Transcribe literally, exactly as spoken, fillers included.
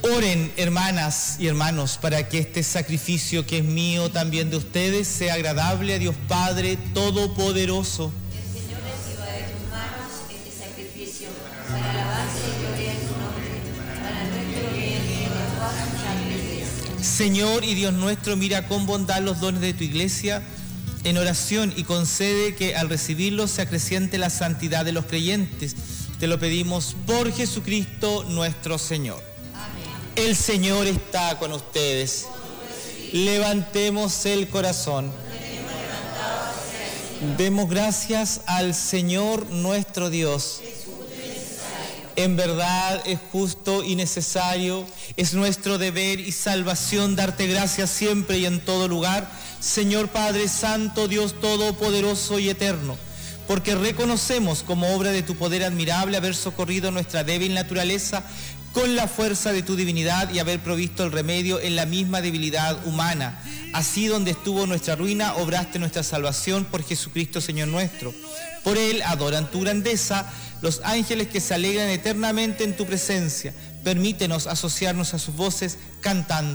Oren, hermanas y hermanos, para que este sacrificio que es mío, también de ustedes, sea agradable a Dios Padre Todopoderoso. El Señor reciba de tus manos este sacrificio para alabanza y gloria de tu nombre, para nuestro bien y de toda su santa iglesia. Señor y Dios nuestro, mira con bondad los dones de tu iglesia en oración y concede que al recibirlos se acreciente la santidad de los creyentes. Te lo pedimos por Jesucristo nuestro Señor. El Señor está con ustedes. Levantemos el corazón. Demos gracias al Señor nuestro Dios. En verdad es justo y necesario, es nuestro deber y salvación darte gracias siempre y en todo lugar, Señor Padre Santo, Dios Todopoderoso y Eterno, porque reconocemos como obra de tu poder admirable haber socorrido nuestra débil naturaleza con la fuerza de tu divinidad y haber provisto el remedio en la misma debilidad humana. Así, donde estuvo nuestra ruina, obraste nuestra salvación por Jesucristo Señor nuestro. Por Él adoran tu grandeza los ángeles que se alegran eternamente en tu presencia. Permítenos asociarnos a sus voces cantando.